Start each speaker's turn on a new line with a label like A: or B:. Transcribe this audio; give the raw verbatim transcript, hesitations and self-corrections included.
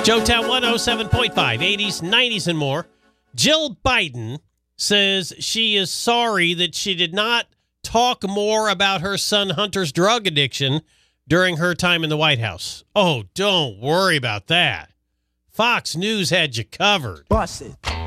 A: Joetown one oh seven point five, eighties, nineties, and more. Jill Biden says she is sorry that she did not talk more about her son Hunter's drug addiction during her time in the White House. Oh, don't worry about that. Fox News had you covered.
B: Bust it.